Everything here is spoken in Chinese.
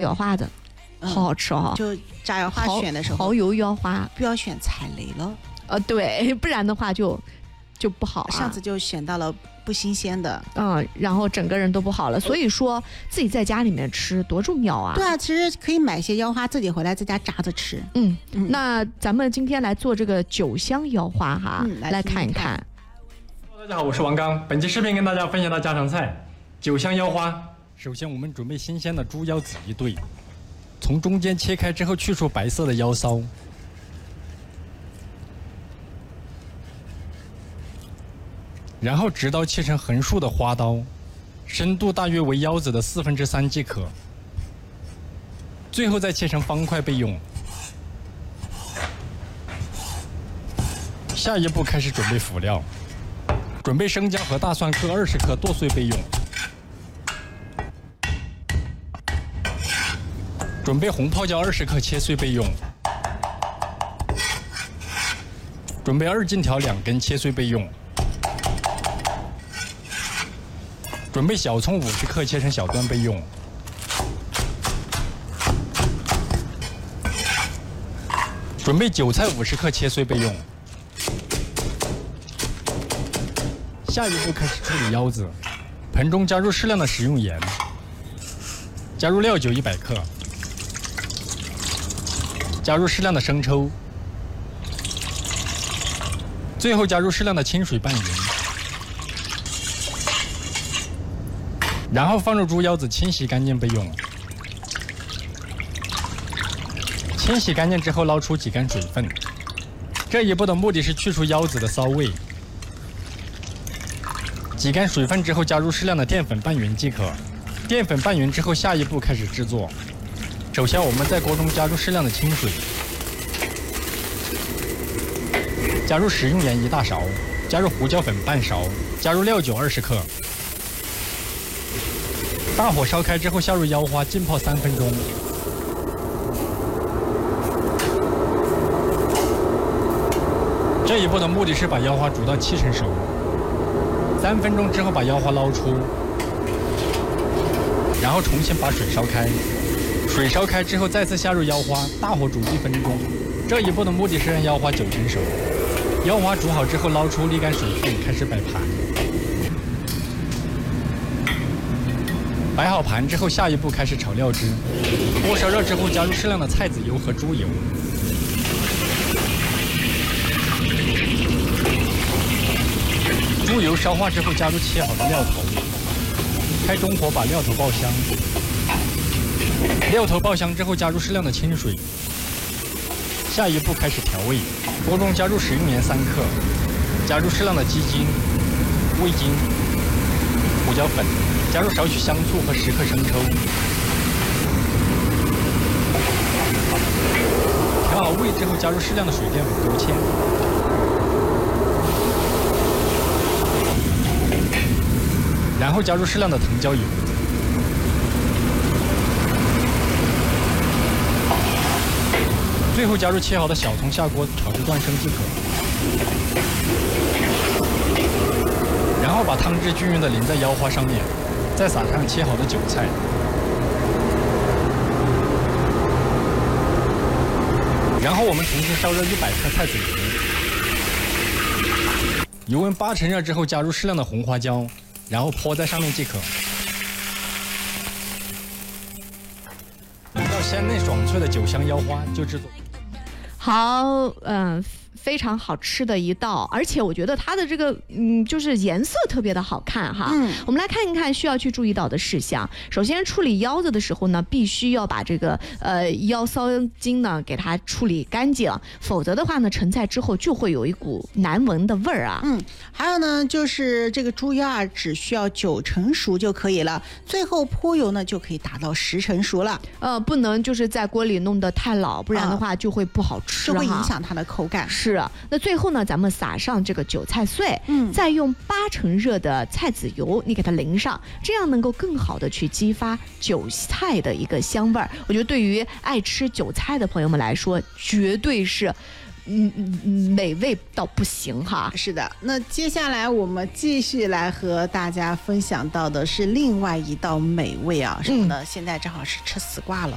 腰花的，好好吃哈。 就炸腰花选的时候， 蚝油腰花不要选踩雷了。 对，不然的话就不好啊。 上次就选到了不新鲜的， 然后整个人都不好了。所以说自己在家里面吃多重要啊！ 对啊，其实可以买些腰花自己回来在家炸着吃。 那咱们今天来做这个酒香腰花哈，来看一看。 大家好，我是王刚。本期视频跟大家分享的家常菜酒香腰花。首先我们准备新鲜的猪腰子1对，从中间切开之后去除白色的腰骚。然后直刀切成横竖的花刀，深度大约为腰子的3/4即可。最后再切成方块备用。下一步开始准备辅料，准备生姜和大蒜各20克剁碎备用。准备红泡椒20克切碎备用。准备2荆条2根切碎备用。准备小葱50克切成小段备用。准备韭菜50克切碎备用。下一步开始处理腰子，盆中加入适量的食用盐，加入料酒100克，加入适量的生抽，最后加入适量的清水拌匀。然后放入猪腰子清洗干净备用。清洗干净之后捞出挤干水分。这一步的目的是去除腰子的骚味。挤干水分之后加入适量的淀粉拌匀即可。淀粉拌匀之后，下一步开始制作。首先我们在锅中加入适量的清水，加入食用盐1大勺，加入胡椒粉半勺，加入料酒20克。大火烧开之后，下入腰花浸泡3分钟。这一步的目的是把腰花煮到7成熟。3分钟之后把腰花捞出，然后重新把水烧开。水烧开之后再次下入腰花，大火煮1分钟。这一步的目的是让腰花9成熟。腰花煮好之后捞出沥干水分，开始摆盘。摆好盘之后，下一步开始炒料汁。锅烧热之后，加入适量的菜籽油和猪油。猪油烧化之后，加入切好的料头，开中火把料头爆香。料头爆香之后，加入适量的清水。下一步开始调味，锅中加入食用盐3克，加入适量的鸡精、味精、胡椒粉。加入少许香醋和10克生抽，调好味之后，加入适量的水淀粉勾芡，然后加入适量的藤椒油，最后加入切好的小葱，下锅炒至断生即可。然后把汤汁均匀地淋在腰花上面。再撒上切好的韭菜，然后我们重新烧热100克菜籽油，油温8成热之后加入适量的红花椒，然后泼在上面即可。要鲜嫩爽脆的酒香腰花就制作好。非常好吃的一道，而且我觉得它的这个就是颜色特别的好看哈。我们来看一看需要去注意到的事项。首先处理腰子的时候呢，必须要把这个腰骚筋呢给它处理干净，否则的话呢，盛菜之后就会有一股难闻的味儿啊。 还有呢，就是这个猪腰啊，只需要9成熟就可以了，最后泼油呢就可以达到10成熟了。 不能就是在锅里弄得太老，不然的话就会不好吃， 就会影响它的口感。 是。那最后呢，咱们撒上这个韭菜碎，再用8成热的菜籽油，你给它淋上，这样能够更好的去激发韭菜的一个香味儿。我觉得对于爱吃韭菜的朋友们来说，绝对是美味到不行哈。 是的，那接下来我们继续来和大家分享到的是另外一道美味啊，什么呢？现在正好是吃丝瓜了。